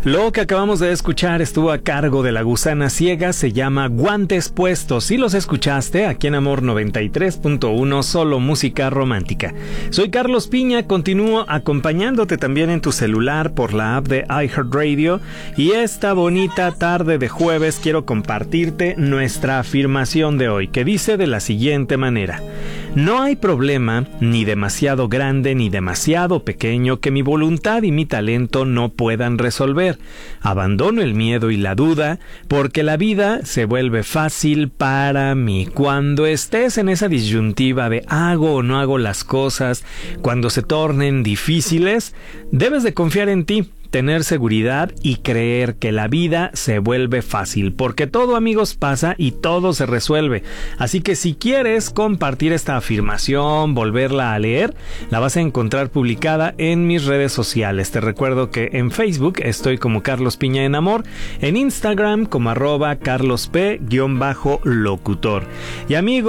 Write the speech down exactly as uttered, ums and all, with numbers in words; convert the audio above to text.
Lo que acabamos de escuchar estuvo a cargo de La Gusana Ciega, se llama Guantes Puestos. Si los escuchaste, aquí en Amor noventa y tres punto uno, solo música romántica. Soy Carlos Piña, continúo acompañándote también en tu celular por la app de iHeartRadio. Y esta bonita tarde de jueves quiero compartirte nuestra afirmación de hoy, que dice de la siguiente manera: no hay problema, ni demasiado grande ni demasiado pequeño, que mi voluntad y mi talento no puedan resolver. Abandono el miedo y la duda, porque la vida se vuelve fácil para mí. Cuando estés en esa disyuntiva de hago o no hago las cosas, cuando se tornen difíciles, debes de confiar en ti, tener seguridad y creer que la vida se vuelve fácil, porque todo, amigos, pasa y todo se resuelve. Así que si quieres compartir esta afirmación, volverla a leer, la vas a encontrar publicada en mis redes sociales. Te recuerdo que en Facebook estoy como Carlos Piña en Amor, en Instagram como arroba carlosp-locutor. Y amigos,